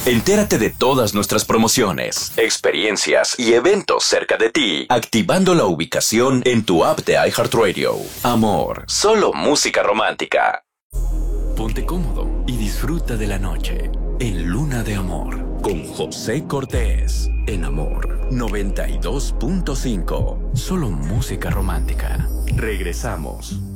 Entérate de todas nuestras promociones, experiencias y eventos cerca de ti, activando la ubicación en tu app de iHeartRadio. Amor, solo música romántica. Ponte cómodo y disfruta de la noche en Luna de Amor con José Cortés. En Amor 92.5. Solo música romántica. Regresamos.